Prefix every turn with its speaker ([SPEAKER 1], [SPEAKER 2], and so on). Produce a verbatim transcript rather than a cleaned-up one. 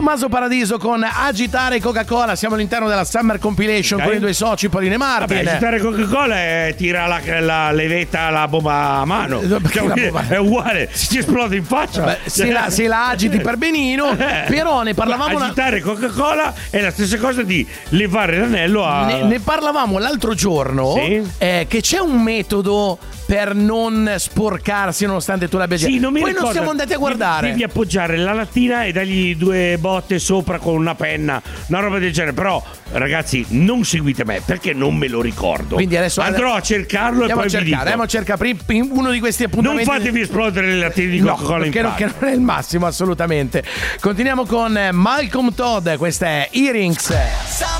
[SPEAKER 1] Tommaso Paradiso con Agitare Coca-Cola. Siamo all'interno della Summer Compilation okay. con i due soci Pauline e Martin.
[SPEAKER 2] Vabbè, Agitare Coca-Cola è tira la, la levetta la bomba a mano. Cioè, la bomba? È uguale, si esplode in faccia.
[SPEAKER 1] Vabbè, se, la, se la agiti per benino, però ne parlavamo.
[SPEAKER 2] Agitare una... Coca-Cola è la stessa cosa di levare l'anello a.
[SPEAKER 1] Ne, ne parlavamo l'altro giorno sì? eh, che c'è un metodo per non sporcarsi nonostante tu l'abbia già.
[SPEAKER 2] Sì, non mi
[SPEAKER 1] Poi
[SPEAKER 2] ricordo.
[SPEAKER 1] non siamo andati a guardare.
[SPEAKER 2] Devi appoggiare la lattina e dargli due botte sopra con una penna, una roba del genere. Però, ragazzi, non seguite me perché non me lo ricordo.
[SPEAKER 1] Quindi adesso
[SPEAKER 2] andrò a cercarlo e poi
[SPEAKER 1] a cercare,
[SPEAKER 2] vi dico.
[SPEAKER 1] Andiamo a cercare uno di questi appuntamenti.
[SPEAKER 2] Non fatevi esplodere le lattine di Coca-Cola
[SPEAKER 1] no,
[SPEAKER 2] in
[SPEAKER 1] che, che non è il massimo, assolutamente. Continuiamo con Malcolm Todd. Questa è Earrings.